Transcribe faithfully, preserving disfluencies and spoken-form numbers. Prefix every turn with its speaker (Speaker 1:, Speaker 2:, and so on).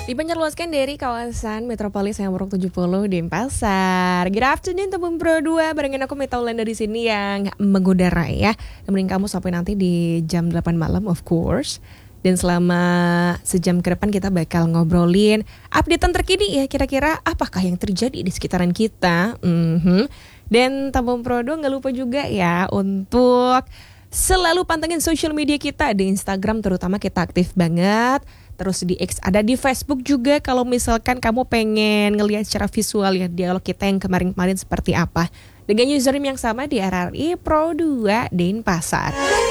Speaker 1: Dipancarluaskan dari kawasan Metropolis yang Worok tujuh puluh Denpasar. Good afternoon Tabung Pro dua, barengan aku Meta Ulanda di sini yang mengudara ya. Nemenin kamu sampai nanti di jam delapan malam of course. Dan selama sejam ke depan kita bakal ngobrolin updatean terkini ya, kira-kira apakah yang terjadi di sekitaran kita. Mm-hmm. Dan Tabung Pro dua gak lupa juga ya untuk selalu pantengin social media kita. Di Instagram terutama kita aktif banget. Terus di X, ada di Facebook juga kalau misalkan kamu pengen ngelihat secara visual ya dialog kita yang kemarin-kemarin seperti apa. Dengan username yang sama di R R I Pro dua Denpasar.